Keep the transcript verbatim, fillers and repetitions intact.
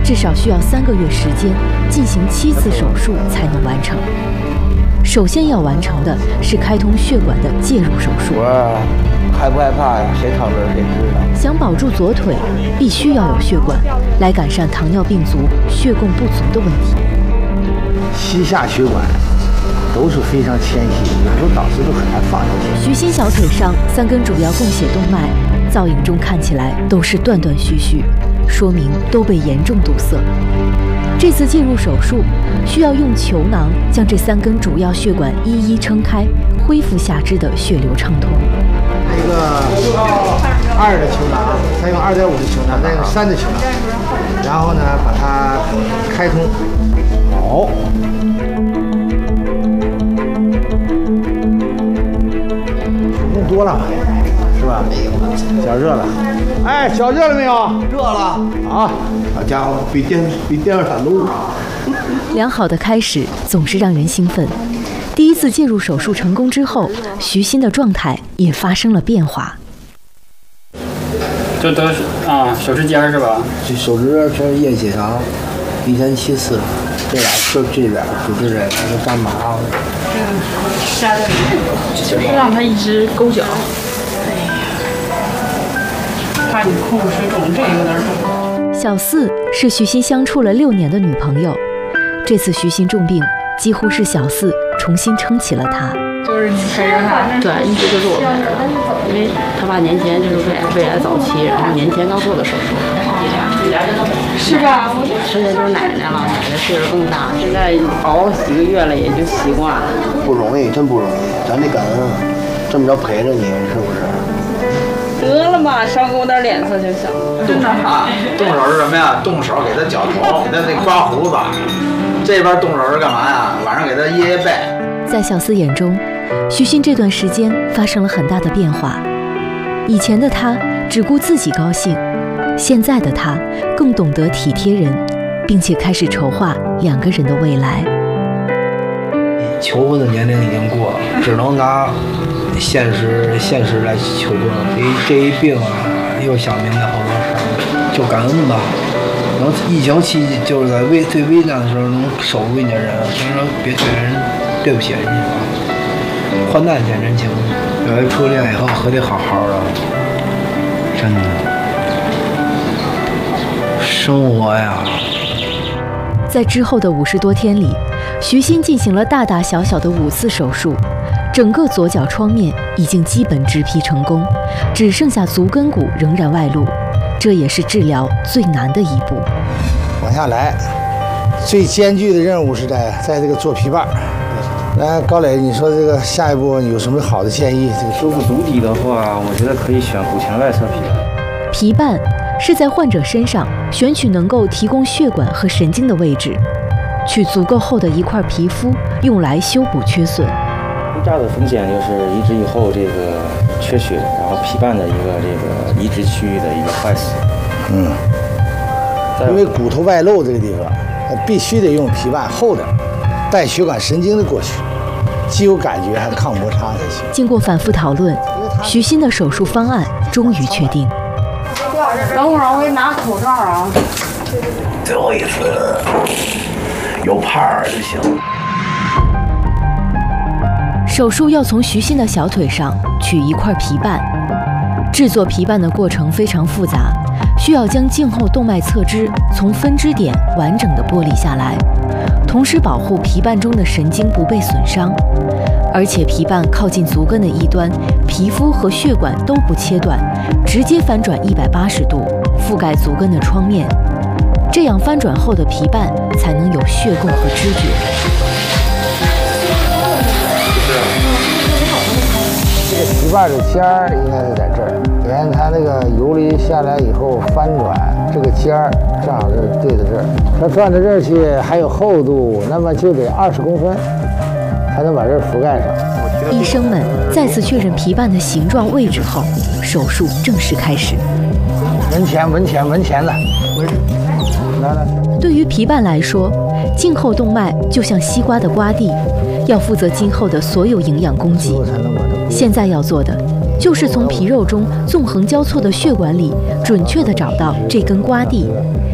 至少需要三个月时间进行七次手术才能完成。首先要完成的是开通血管的介入手术。 我害不害怕呀？谁躺这儿谁知道。 想保住左腿，必须要有血管，来改善糖尿病足血供不足的问题。 膝下血管都是非常纤细，有时候导致都很难放下去。 徐鑫小腿上三根主要供血动脉，造影中看起来都是断断续续，说明都被严重堵塞。这次介入手术需要用球囊将这三根主要血管一一撑开，恢复下肢的血流畅通。 一个二的球囊，再用二点五的球囊，再用三的球囊，然后呢把它开通。好。用多了，是吧？脚热了。哎，脚热了没有？ 热了。 好， 好家伙，比电比电视闪都热。 良好的开始总是让人兴奋。第一次介入手术成功之后，徐鑫的状态也发生了变化。 就得啊手指尖是吧？ 这手指这液血糖，一天七次，这俩就这边就这边就干麻了。 就是让他一直勾脚。哎呀，怕你控制水肿，这有点肿。 小四是徐鑫相处了六年的女朋友，这次徐鑫重病，几乎是小四重新撑起了他。 就是你陪着他， 对，一直就是我陪着他，因为他爸年前就是胃胃癌早期，然后年前刚做的手术， 是吧？ 剩下就是奶奶了，奶奶岁数更大，现在熬几个月了也就习惯了。 不容易，真不容易，咱得感恩，这么着陪着你，是不是？ 得了嘛，少给我点脸色就行。 动手啊！动手是什么呀？动手给他绞头，给他那刮胡子。这边动手是干嘛呀？晚上给他掖掖背。 在小四眼中，徐鑫这段时间发生了很大的变化。以前的他只顾自己高兴，现在的他更懂得体贴人，并且开始筹划两个人的未来。 求婚的年龄已经过了，只能拿现实现实来求婚。这一这一病啊，又想明白好多事儿，就感恩吧。能疫情期就是在危最危难的时候能守住你的人，所以说别对人对不起人家吧，患难见真情。有一初恋以后可得好好的，真的。生活呀。 在之后的五十多天里，徐鑫进行了大大小小的五次手术，整个左脚创面已经基本植皮成功，只剩下足跟骨仍然外露，这也是治疗最难的一步。 往下来，最艰巨的任务是在在这个做皮瓣。来，高磊，你说这个下一步有什么好的建议？这个修复足底的话，我觉得可以选骨前外侧皮瓣。 皮瓣是在患者身上选取能够提供血管和神经的位置，取足够厚的一块皮肤，用来修补缺损。 最大的风险就是移植以后这个缺血，然后皮瓣的一个这个移植区域的一个坏死。 嗯，因为骨头外露这个地方，必须得用皮瓣厚的，带血管神经的过去，既有感觉还抗摩擦才行。 经过反复讨论，徐鑫的手术方案终于确定。 等会儿我给你拿口罩啊。 最后一次有拍儿就行。 手术要从徐鑫的小腿上取一块皮瓣，制作皮瓣的过程非常复杂，需要将颈后动脉侧支从分支点完整的剥离下来，同时保护皮瓣中的神经不被损伤。而且皮瓣靠近足跟的一端，皮肤和血管都不切断，直接翻转一百八十度，覆盖足跟的创面，这样翻转后的皮瓣才能有血供和知觉。 这个皮瓣的尖儿应该是在这儿，你看它那个游离下来以后翻转，这个尖儿正好是对着这儿，它转到这儿去还有厚度，那么就得二十公分才能把这儿覆盖上。 医生们再次确认皮瓣的形状位置后，手术正式开始。 门前门前门前的，来来。 对于皮瓣来说，颈后动脉就像西瓜的瓜蒂，要负责今后的所有营养供给。现在要做的就是从皮肉中纵横交错的血管里，准确地找到这根瓜蒂，